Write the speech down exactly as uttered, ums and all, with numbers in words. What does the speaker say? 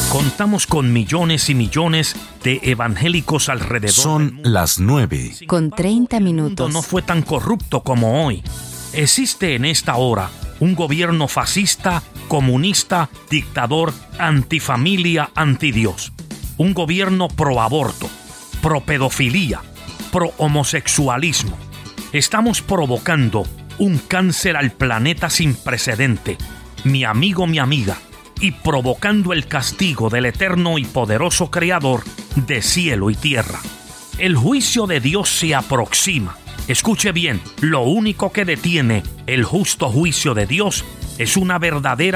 Contamos con millones y millones de evangélicos alrededor Son del mundo. las nueve. Con treinta minutos. No fue tan corrupto como hoy. Existe en esta hora un gobierno fascista, comunista, dictador, antifamilia, antidios. Un gobierno pro aborto, pro pedofilia, pro homosexualismo. Estamos provocando un cáncer al planeta sin precedente, mi amigo, mi amiga, y provocando el castigo del eterno y poderoso Creador de cielo y tierra. El juicio de Dios se aproxima. Escuche bien, lo único que detiene el justo juicio de Dios es una verdadera